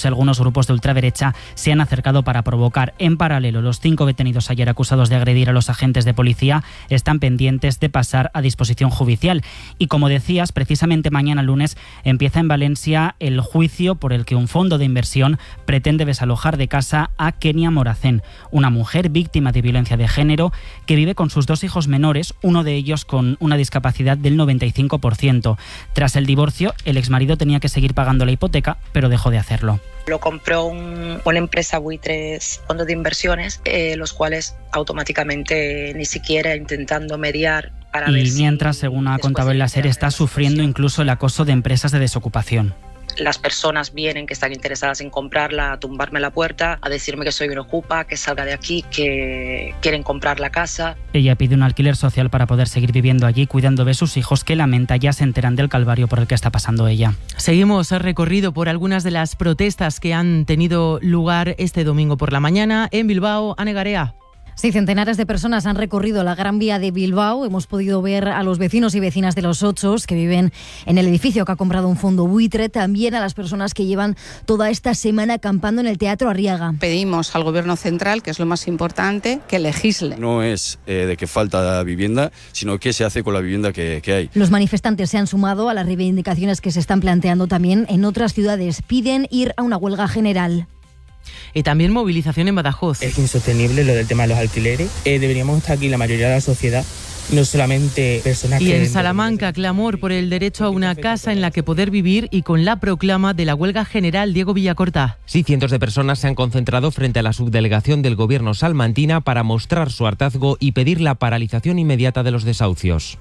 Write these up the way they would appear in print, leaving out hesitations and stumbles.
noche algunos grupos de ultraderecha se han acercado para provocar. En paralelo, los 5 detenidos ayer acusados de agredir a los agentes de policía están pendientes de pasar a disposición judicial. Y como decías, precisamente mañana lunes empieza en Valencia el juicio por el que un fondo de inversión pretende desalojar de casa a Kenia Moracén, una mujer víctima de violencia de género que vive con sus 2 hijos menores, uno de ellos con una discapacidad del 95%. Tras el divorcio, el exmarido tenía que seguir pagando la hipoteca, pero dejó de hacerlo. Lo compró una empresa buitres, fondos de inversiones, los cuales automáticamente, ni siquiera intentando mediar para ver si... Y mientras, según ha contado en la SER, está sufriendo incluso el acoso de empresas de desocupación. Las personas vienen que están interesadas en comprarla, a tumbarme la puerta, a decirme que soy un ocupa, que salga de aquí, que quieren comprar la casa. Ella pide un alquiler social para poder seguir viviendo allí, cuidando de sus hijos, que lamenta ya se enteran del calvario por el que está pasando ella. Seguimos el recorrido por algunas de las protestas que han tenido lugar este domingo por la mañana en Bilbao. Ane Garea. Sí, centenares de personas han recorrido la Gran Vía de Bilbao. Hemos podido ver a los vecinos y vecinas de Los Ochos que viven en el edificio que ha comprado un fondo buitre, también a las personas que llevan toda esta semana acampando en el Teatro Arriaga. Pedimos al Gobierno central, que es lo más importante, que legisle. No es de que falta vivienda, sino qué se hace con la vivienda que hay. Los manifestantes se han sumado a las reivindicaciones que se están planteando también en otras ciudades. Piden ir a una huelga general. Y también movilización en Badajoz. Es insostenible lo del tema de los alquileres. Deberíamos estar aquí la mayoría de la sociedad, no solamente personas y que... en Salamanca, clamor por el derecho a una casa en la que poder vivir y con la proclama de la huelga general. Diego Villacorta. Sí, cientos de personas se han concentrado frente a la subdelegación del gobierno salmantina para mostrar su hartazgo y pedir la paralización inmediata de los desahucios.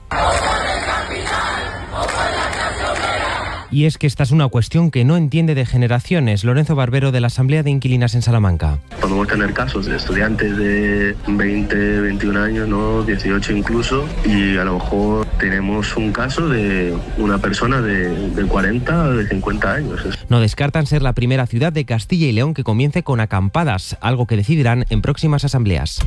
Y es que esta es una cuestión que no entiende de generaciones. Lorenzo Barbero, de la Asamblea de Inquilinas en Salamanca. Podemos tener casos de estudiantes de 20, 21 años, ¿no? 18 incluso, y a lo mejor tenemos un caso de una persona de 40 o de 50 años. No descartan ser la primera ciudad de Castilla y León que comience con acampadas, algo que decidirán en próximas asambleas.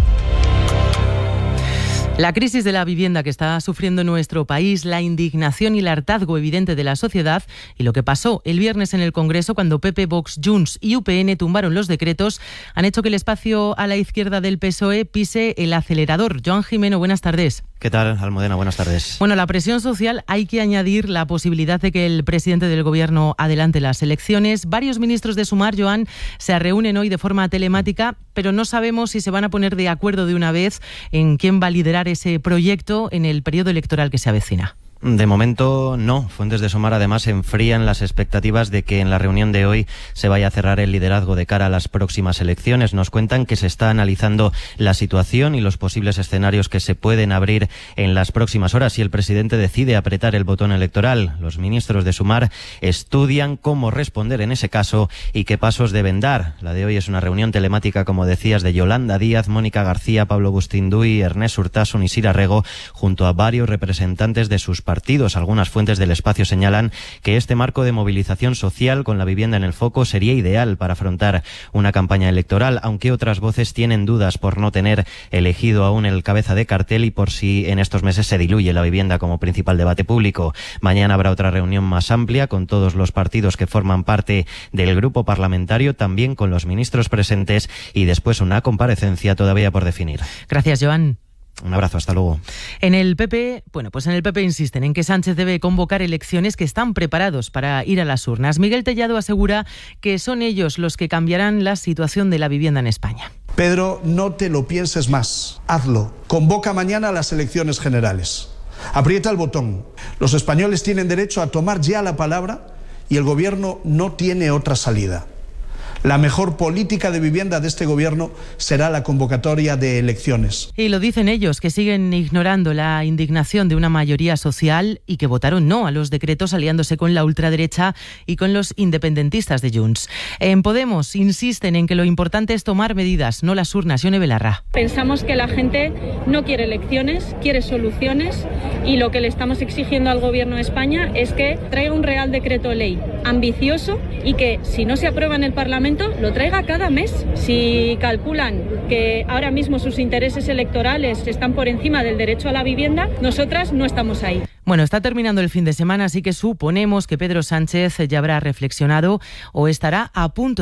La crisis de la vivienda que está sufriendo nuestro país, la indignación y el hartazgo evidente de la sociedad y lo que pasó el viernes en el Congreso cuando PP, Vox, Junts y UPN tumbaron los decretos han hecho que el espacio a la izquierda del PSOE pise el acelerador. Joan Jimeno, buenas tardes. ¿Qué tal, Almudena? Buenas tardes. Bueno, la presión social, hay que añadir la posibilidad de que el presidente del Gobierno adelante las elecciones. Varios ministros de Sumar, Joan, se reúnen hoy de forma telemática, pero no sabemos si se van a poner de acuerdo de una vez en quién va a liderar ese proyecto en el periodo electoral que se avecina. De momento no. Fuentes de Sumar además enfrían las expectativas de que en la reunión de hoy se vaya a cerrar el liderazgo de cara a las próximas elecciones. Nos cuentan que se está analizando la situación y los posibles escenarios que se pueden abrir en las próximas horas si el presidente decide apretar el botón electoral. Los ministros de Sumar estudian cómo responder en ese caso y qué pasos deben dar. La de hoy es una reunión telemática, como decías, de Yolanda Díaz, Mónica García, Pablo Bustinduy, Ernest Urtasun y Sira Rego, junto a varios representantes de sus partidos. Algunas fuentes del espacio señalan que este marco de movilización social con la vivienda en el foco sería ideal para afrontar una campaña electoral, aunque otras voces tienen dudas por no tener elegido aún el cabeza de cartel y por si en estos meses se diluye la vivienda como principal debate público. Mañana habrá otra reunión más amplia con todos los partidos que forman parte del grupo parlamentario, también con los ministros presentes, y después una comparecencia todavía por definir. Gracias, Joan. Un abrazo, hasta luego. En el PP insisten en que Sánchez debe convocar elecciones, que están preparados para ir a las urnas. Miguel Tellado asegura que son ellos los que cambiarán la situación de la vivienda en España. Pedro, no te lo pienses más. Hazlo. Convoca mañana a las elecciones generales. Aprieta el botón. Los españoles tienen derecho a tomar ya la palabra y el gobierno no tiene otra salida. La mejor política de vivienda de este gobierno será la convocatoria de elecciones. Y lo dicen ellos, que siguen ignorando la indignación de una mayoría social y que votaron no a los decretos, aliándose con la ultraderecha y con los independentistas de Junts. En Podemos insisten en que lo importante es tomar medidas, no las urnas. Ione Belarra. Pensamos que la gente no quiere elecciones, quiere soluciones, y lo que le estamos exigiendo al Gobierno de España es que traiga un Real Decreto Ley ambicioso y que, si no se aprueba en el Parlamento, lo traiga cada mes. Si calculan que ahora mismo sus intereses electorales están por encima del derecho a la vivienda, nosotras no estamos ahí. Bueno, está terminando el fin de semana, así que suponemos que Pedro Sánchez ya habrá reflexionado o estará a punto